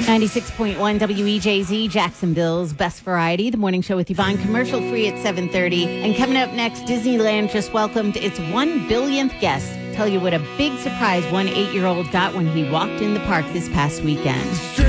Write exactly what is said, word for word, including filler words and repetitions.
ninety-six point one W E J Z, Jacksonville's Best Variety. The morning show with Yvonne, commercial free at seven thirty. And coming up next, Disneyland just welcomed its one billionth guest. Tell you what a big surprise one eight-year-old got when he walked in the park this past weekend.